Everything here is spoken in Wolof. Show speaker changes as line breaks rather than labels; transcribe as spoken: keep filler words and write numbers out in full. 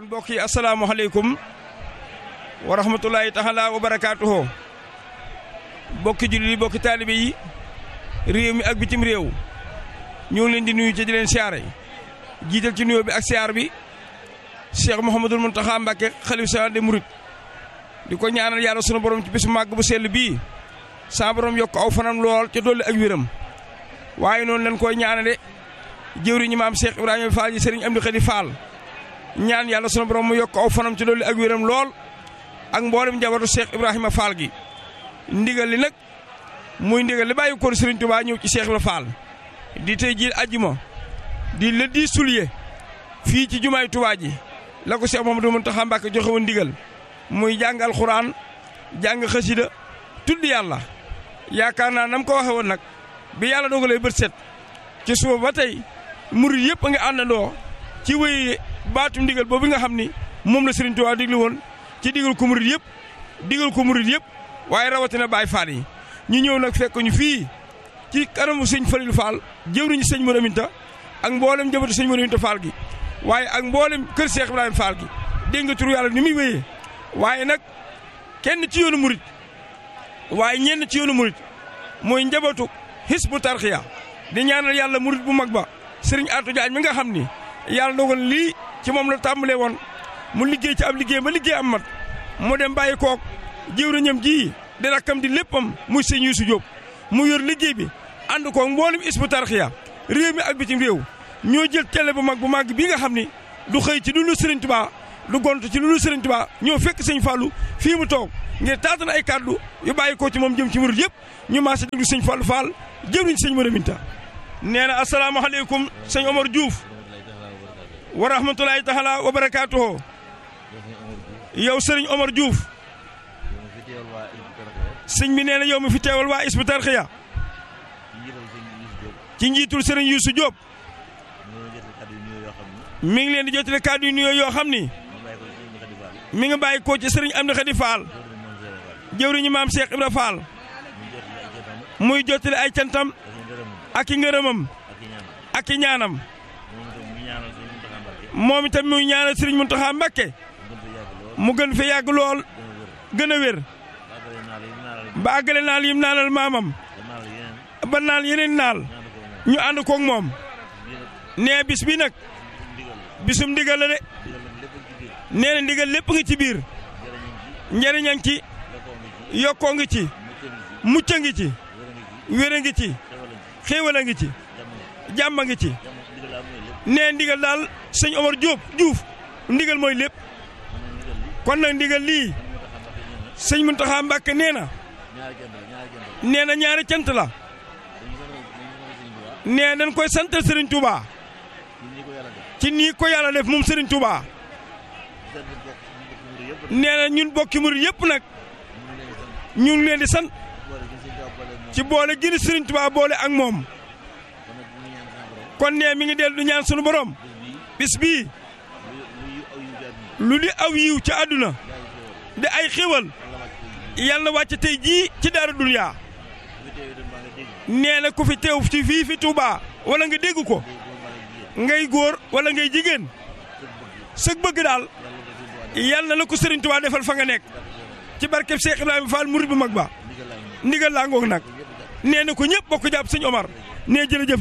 mbokk yi asalaamaaleykum wa rahmatulahi taala wa barakaatuhu bokki jullit yi bokki taalibe yi réew mi ak bitim réew ñoo ngi leen di nuyu ci di leen siyaare jiital ci nuyoo bi ak siyaar bi Cheikh Mouhamadul Mountakha Mbacké xalifa général des mourides di ko ñaanal yàlla sunu borom ci bisu màgg bu sell bii sa borom yokk aw fanam lool ca dolli ak wéram waaye noonu lañ koy ñaanale jëwriñu maam Cheikh Ibrahima Fall ji Serigne Amdi Khady Fall ñaan yàlla sunu borom mu yokk aw fanam ci dolli ak wéram lool ak mboolem njabootu Cheikh Ibrahima Fall gi ndigal li nag muy ndigal li bàyyi ko Serigne Touba ñëw ci Cheikh Ibrahima Fall di tey ji ajjuma di le dix juillet fii ci jumaay Touba ji la ko Cheikh Mouhamadou Mountakha Mbacké joxe woon ndigal muy jàng alxuraan jàng xasida tudd yàlla yaakaar naa nam ko waxe woon nag bi yàlla dogalee bët set ci suba ba tey murid yëpp a nga àndandoo ci wéy baatum ndigal boobu nga xam ni moom la Serigne Touba diglu woon ci digal ko murid yëpp digal ko murid yëpp waaye rawatina Baay Faal yi ñu ñëw nag fekk ñu fii ci kanamu sëñ Falilou Fall jëwriñu sëñ Modou Aminta ak mboolem njabootu sëñ Modou Aminta Fall gi waaye ak mboolem kër Cheikh Ibrahima Fall gi dégg nga turu yàlla ni muy wéyee waaye nag kenn ci yoonu murid waaye ñenn ci yoonu murid mooy njabootu Hizbut Tarqiyyah di ñaanal yàlla murid bu mag ba Serigne Atou Diagne mi nga xam ni yàlla dogal lii ci moom la tàmbalee woon mu liggéey ci ab liggéey ba liggéey am mat mu dem bàyyi koog jëwriñam ji di rakkam di léppam muy sëñ Youssou Diop mu yor liggéey bi ànd koog mboolem Hizbut Tarqiyyah réew mi ak bitim réew ñoo jël télé bu mag bu mag bii nga xam ni du xëy ci lu lu Serigne Touba du gont ci lu lu Serigne Touba ñoo fekk sëñ Fallou fii mu toog ngir taatan ay kàddu yu bàyyi ko ci moom jëm ci murid yëpp ñu maase déglu sëñ Fallou Fall jëwriñ sëñ Modou Aminta nee na asalaamaaleykum sëñ Omar Diouf wa rahmatulahi taala wa barakaatuhu yow sëriñ Omar Diouf sëñ bi nee na yow mi fi teewal waa Hizbut Tarqiyyah ci njiitul sëriñ Youssou Diop mi ngi leen di jotale kàddu yu nuyoo yoo xam ni mi ngi bàyyi ko ci sëriñ Amdi Khady Fall jëwriñu maam Cheikh Ibra Fall muy jotale ay cantam ak i ngërëmam ak i ñaanam moom itam muy ñaanal sëriñ Mountakha Mbacké mu gën fi yàgg lool gën a wér ba àggale naal yim naanal maamam ba naal yeneen naal ñu ànd koog moom nee bis bi nag bisum ndigal la de nee na ndigal lépp ngi ci biir njëriñ a ngi ci yokkoo ngi ci mucc a ngi ci wér a ngi ci xéewal a ngi ci jàmm a ngi ci nee ndigal daal sëñ Omar Diop Diouf ndigal mooy lépp kon nag ndigal lii sëñ Mountakha Mbacké nee na nee na ñaari cant la nee nañ koy santal Serigne Touba ci nii ko yàlla def moom Serigne Touba nee na ñun bokki murid yëpp nag ñu ngi leen di sant ci boole gën Serigne Touba boole ak moom kon nee mi ngi dellu du ñaan sunu borom bis bii lu di aw yiw ci àdduna di ay xéwal yàlla na wàcc tey jii ci Daaru Dunya nee na ku fi teew ci fii fi Touba wala nga dégg ko ngay góor wala ngay jigéen sëg bëgg daal yàlla na la ko Serigne Touba defal fa nga nekk ci barkeb Cheikh Ibrahima Fall murid bu mag ba ndigal laa ngoog nag nee na ko ñëpp bokk jàpp sëñ Omar nee jërëjëf